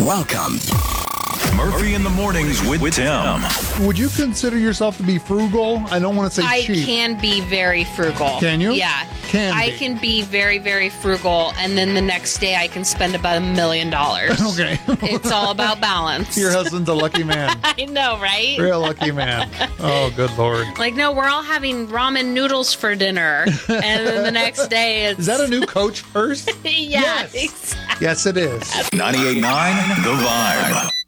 Welcome. Murphy in the Mornings with Tim. Would you consider yourself to be frugal? I don't want to say I cheap. can be very frugal. Can you? Yeah. I can be very, very frugal, and then the next day I can spend about $1 million. Okay. It's all about balance. Your husband's a lucky man. I know, right? You're a lucky man. Oh, good Lord. Like, no, we're all having ramen noodles for dinner, and then the next day it's... Is that a new Coach purse? Yeah, Yes. exactly. Yes, it is. 98.9 The Vibe.